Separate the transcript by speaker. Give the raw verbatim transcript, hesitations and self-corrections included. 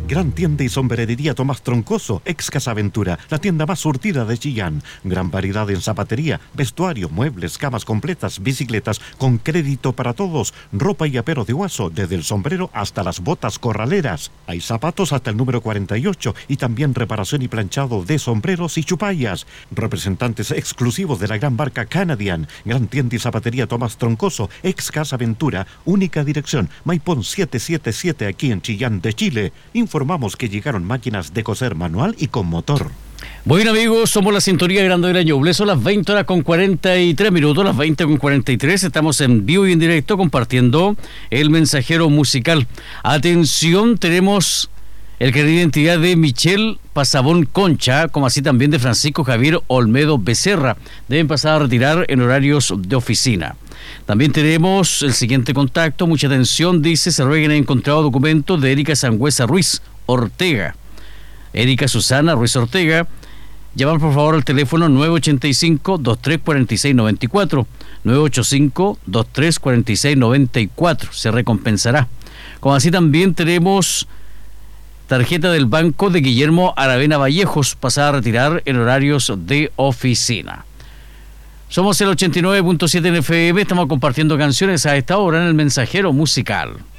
Speaker 1: Gran tienda y sombrerería Tomás Troncoso, ex Casa Ventura, la tienda más surtida de Chillán. Gran variedad en zapatería, vestuario, muebles, camas completas, bicicletas, con crédito para todos, ropa y apero de Guaso, desde el sombrero hasta las botas corraleras. Hay zapatos hasta el número cuarenta y ocho y también reparación y planchado de sombreros y chupallas. Representantes exclusivos de la gran marca Canadian. Gran tienda y zapatería Tomás Troncoso, ex Casa Ventura, única dirección, Maipón setecientos setenta y siete aquí en Chillán de Chile. Informamos que llegaron máquinas de coser manual y con motor.
Speaker 2: Bueno, amigos, somos la sintonía Grande del Ñuble. Son las veinte horas con cuarenta y tres minutos, las veinte con cuarenta y tres. Estamos en vivo y en directo compartiendo el mensajero musical. Atención, tenemos el carnet de identidad de Michelle Pasabón Concha, como así también de Francisco Javier Olmedo Becerra. Deben pasar a retirar en horarios de oficina. También tenemos el siguiente contacto. Mucha atención, dice, se rueguen encontrado documentos de Erika Sangüesa Ruiz Ortega. Erika Susana Ruiz Ortega, llamar por favor al teléfono nueve ocho cinco, dos tres cuatro seis nueve cuatro, nueve ocho cinco, dos tres cuatro seis nueve cuatro, se recompensará. Como así también tenemos tarjeta del banco de Guillermo Aravena Vallejos, pasada a retirar en horarios de oficina. Somos el ochenta y nueve punto siete en F M, estamos compartiendo canciones a esta hora en el mensajero musical.